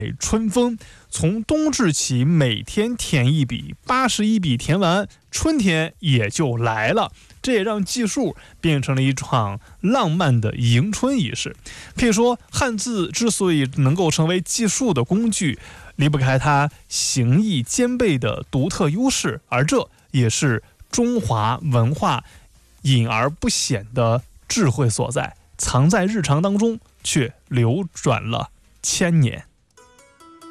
春风，从冬至起每天填一笔，81笔填完，春天也就来了。这也让计数变成了一场浪漫的迎春仪式。可以说，汉字之所以能够成为计数的工具，离不开它形意兼备的独特优势，而这也是中华文化隐而不显的智慧所在，藏在日常当中，却流转了1000年。